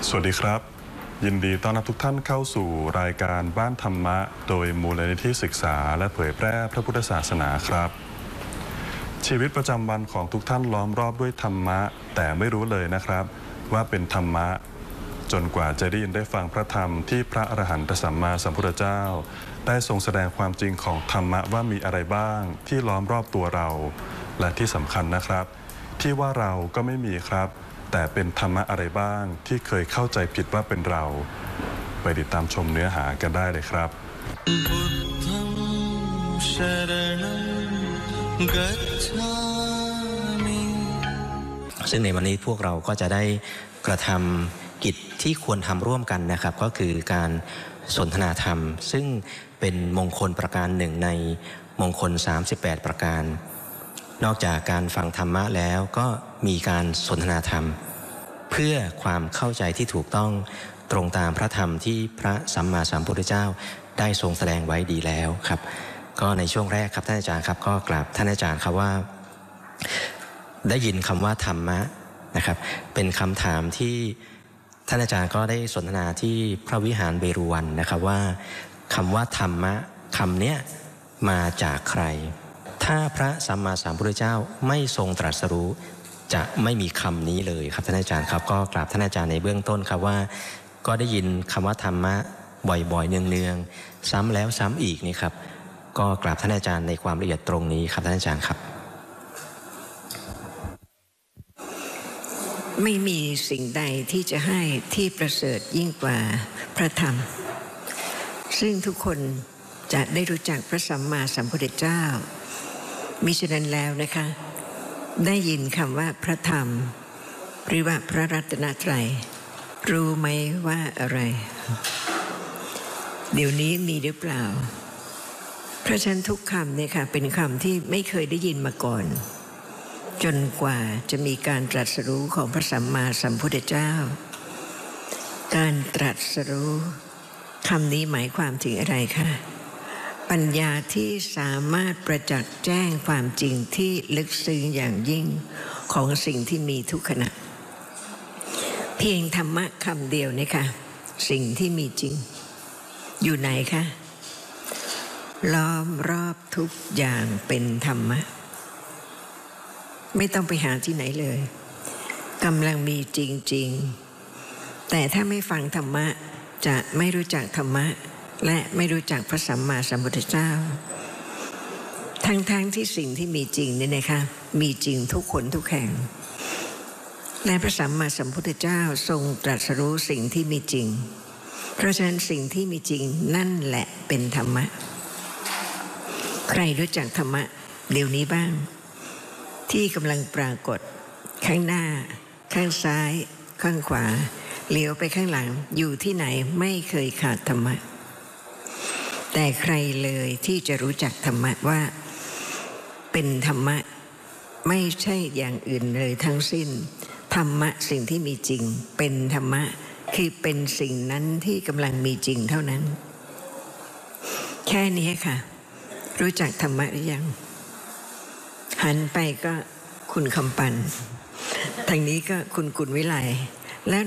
สวัสดีครับยินดีต้อนรับทุกท่านเข้าสู่รายการบ้านธรรมะโดยมูลนิธิศึกษาและเผยแพร่พระพุทธศาสนาครับชีวิตประจำวันของทุกท่านล้อมรอบด้วยธรรมะแต่ไม่รู้เลยนะครับว่าเป็นธรรมะจนกว่าจะได้ยินได้ฟังพระธรรมที่พระอรหันตสัมมาสัมพุทธเจ้าได้ทรงแสดงความจริงของธรรมะว่ามีอะไรบ้างที่ล้อมรอบตัวเราและที่สำคัญนะครับที่ว่าเราก็ไม่มีครับแต่เป็นธรรมะอะไรบ้างที่เคยเข้าใจผิดว่าเป็นเราไปติดตามชมเนื้อหากันได้เลยครับซึ่งในวันนี้พวกเราก็จะได้กระทำกิจที่ควรทำร่วมกันนะครับก็คือการสนทนาธรรมซึ่งเป็นมงคลประการหนึ่งในมงคล38ประการนอกจากการฟังธรรมะแล้วก็มีการสนทนาธรรมเพื่อความเข้าใจที่ถูกต้องตรงตามพระธรรมที่พระสัมมาสัมพุทธเจ้าได้ทรงแสดงไว้ดีแล้วครับก็ในช่วงแรกครับท่านอาจารย์ครับก็กราบท่านอาจารย์ครับว่าได้ยินคำว่าธรรมะนะครับเป็นคำถามที่ท่านอาจารย์ก็ได้สนทนาที่พระวิหารเวรุวันนะครับว่าคำว่าธรรมะคำเนี้ยมาจากใครถ้าพระสัมมาสัมพุทธเจ้าไม่ทรงตรัสรู้จะไม่มีคำนี้เลยครับท่านอาจารย์ครับก็กราบท่านอาจารย์ในเบื้องต้นครับว่าก็ได้ยินคำว่าธรรมะบ่อยๆเนืองๆซ้ำแล้วซ้ำอีกนี่ครับก็กราบท่านอาจารย์ในความละเอียดตรงนี้ครับท่านอาจารย์ครับไม่มีสิ่งใดที่จะให้ที่ประเสริฐยิ่งกว่าพระธรรมซึ่งทุกคนจะได้รู้จักพระสัมมาสัมพุทธเจ้ามิฉะนั้นแล้วนะคะได้ยินคำว่าพระธรรมหรือว่าพระรัตนตรัยรู้ไหมว่าอะไรเดี๋ยวนี้มีหรือเปล่าเพราะฉะนั้นทุกคำเนี่ยค่ะเป็นคำที่ไม่เคยได้ยินมาก่อนจนกว่าจะมีการตรัสรู้ของพระสัมมาสัมพุทธเจ้าการตรัสรู้คำนี้หมายความถึงอะไรคะปัญญาที่สามารถประจักษ์แจ้งความจริงที่ลึกซึ้งอย่างยิ่งของสิ่งที่มีทุกขณะเพียงธรรมะคำเดียวนี่ค่ะสิ่งที่มีจริงอยู่ไหนคะล้อมรอบทุกอย่างเป็นธรรมะไม่ต้องไปหาที่ไหนเลยกำลังมีจริงๆแต่ถ้าไม่ฟังธรรมะจะไม่รู้จักธรรมะและไม่รู้จักพระสัมมาสัมพุทธเจ้าทั้งที่สิ่งที่มีจริงเนี่ยนะคะมีจริงทุกคนทุกแห่งและพระสัมมาสัมพุทธเจ้าทรงตรัสรู้สิ่งที่มีจริงเพราะฉะนั้นสิ่งที่มีจริงนั่นแหละเป็นธรรมะใครรู้จักธรรมะเดี๋ยวนี้บ้างที่กำลังปรากฏข้างหน้าข้างซ้ายข้างขวาเลี้ยวไปข้างหลังอยู่ที่ไหนไม่เคยขาดธรรมะแต่ใครเลยที่จะรู้จักธรรมะว่าเป็นธรรมะไม่ใช่อย่างอื่นเลยทั้งสิ้นธรรมะสิ่งที่มีจริงเป็นธรรมะคือเป็นสิ่งนั้นที่กำลังมีจริงเท่านั้นแค่นี้ค่ะรู้จักธรรมะหรือยังหันไปก็คุณคำปันทางนี้ก็คุณกุลวิไล